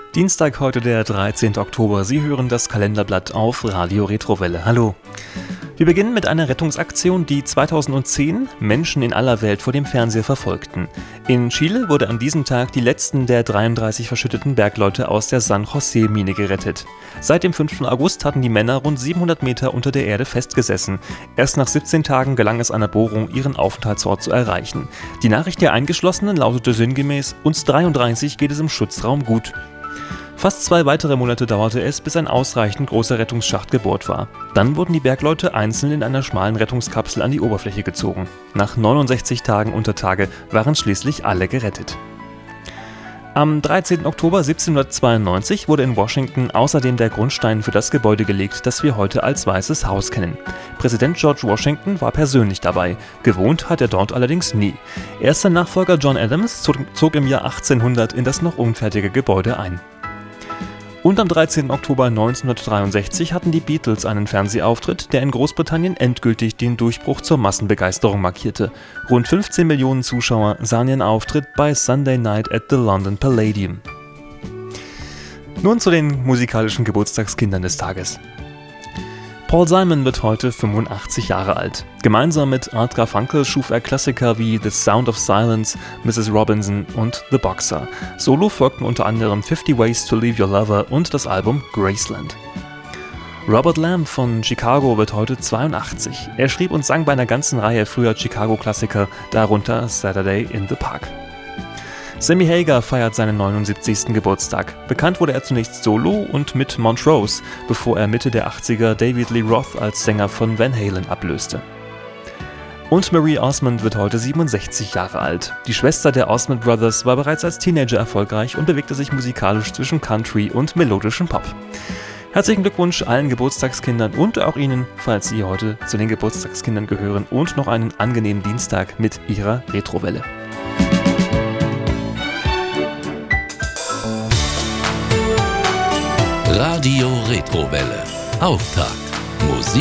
Dienstag, heute der 13. Oktober. Sie hören das Kalenderblatt auf Radio Retrowelle. Hallo. Wir beginnen mit einer Rettungsaktion, die 2010 Menschen in aller Welt vor dem Fernseher verfolgten. In Chile wurde an diesem Tag die letzten der 33 verschütteten Bergleute aus der San José-Mine gerettet. Seit dem 5. August hatten die Männer rund 700 Meter unter der Erde festgesessen. Erst nach 17 Tagen gelang es einer Bohrung, ihren Aufenthaltsort zu erreichen. Die Nachricht der Eingeschlossenen lautete sinngemäß: Uns 33 geht es im Schutzraum gut. Fast 2 weitere Monate dauerte es, bis ein ausreichend großer Rettungsschacht gebohrt war. Dann wurden die Bergleute einzeln in einer schmalen Rettungskapsel an die Oberfläche gezogen. Nach 69 Tagen unter Tage waren schließlich alle gerettet. Am 13. Oktober 1792 wurde in Washington außerdem der Grundstein für das Gebäude gelegt, das wir heute als Weißes Haus kennen. Präsident George Washington war persönlich dabei. Gewohnt hat er dort allerdings nie. Erster Nachfolger John Adams zog im Jahr 1800 in das noch unfertige Gebäude ein. Und am 13. Oktober 1963 hatten die Beatles einen Fernsehauftritt, der in Großbritannien endgültig den Durchbruch zur Massenbegeisterung markierte. Rund 15 Millionen Zuschauer sahen ihren Auftritt bei Sunday Night at the London Palladium. Nun zu den musikalischen Geburtstagskindern des Tages. Paul Simon wird heute 85 Jahre alt. Gemeinsam mit Art Garfunkel schuf er Klassiker wie The Sound of Silence, Mrs. Robinson und The Boxer. Solo folgten unter anderem 50 Ways to Leave Your Lover und das Album Graceland. Robert Lamb von Chicago wird heute 82. Er schrieb und sang bei einer ganzen Reihe früher Chicago-Klassiker, darunter Saturday in the Park. Sammy Hagar feiert seinen 79. Geburtstag. Bekannt wurde er zunächst solo und mit Montrose, bevor er Mitte der 80er David Lee Roth als Sänger von Van Halen ablöste. Und Marie Osmond wird heute 67 Jahre alt. Die Schwester der Osmond Brothers war bereits als Teenager erfolgreich und bewegte sich musikalisch zwischen Country und melodischem Pop. Herzlichen Glückwunsch allen Geburtstagskindern und auch Ihnen, falls Sie heute zu den Geburtstagskindern gehören, und noch einen angenehmen Dienstag mit Ihrer Retrowelle. Radio Retrowelle. Auftakt. Musik